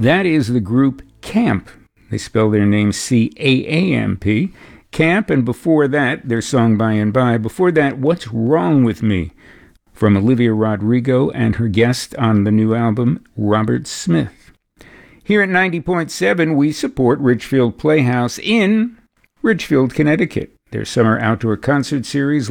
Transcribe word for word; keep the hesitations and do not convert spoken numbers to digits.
That is the group Camp. They spell their name C A A M P. Camp, and before that, their song By and By. Before that, What's Wrong With Me? From Olivia Rodrigo and her guest on the new album, Robert Smith. Here at ninety point seven, we support Richfield Playhouse in Richfield, Connecticut. Their summer outdoor concert series